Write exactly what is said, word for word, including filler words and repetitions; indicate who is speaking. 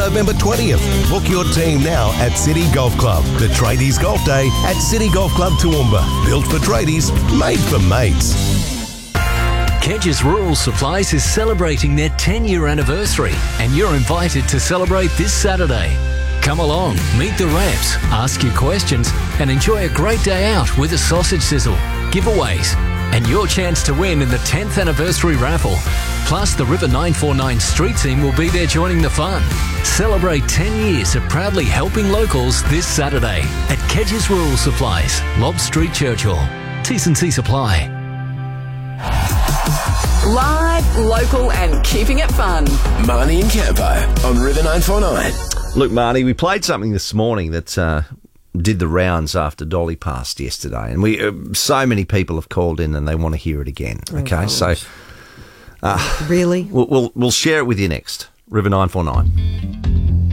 Speaker 1: November twentieth. Book your team now at City Golf Club. The Tradies Golf Day at City Golf Club Toowoomba. Built for tradies, made for mates.
Speaker 2: Kedges Rural Supplies is celebrating their ten-year anniversary, and you're invited to celebrate this Saturday. Come along, meet the reps, ask your questions, and enjoy a great day out with a sausage sizzle, giveaways, and your chance to win in the tenth anniversary raffle. Plus, the River nine four nine street team will be there joining the fun. Celebrate ten years of proudly helping locals this Saturday at Kedges Rural Supplies, Lobb Street, Churchill. T's and C's apply.
Speaker 3: Live, local and keeping it fun.
Speaker 4: Marnie and Campo on River nine four nine.
Speaker 5: Look, Marnie, we played something this morning that uh, did the rounds after Dolly passed yesterday, and we uh, so many people have called in and they want to hear it again. Okay, oh, so uh,
Speaker 6: really,
Speaker 5: we'll, we'll we'll share it with you next. River nine four nine.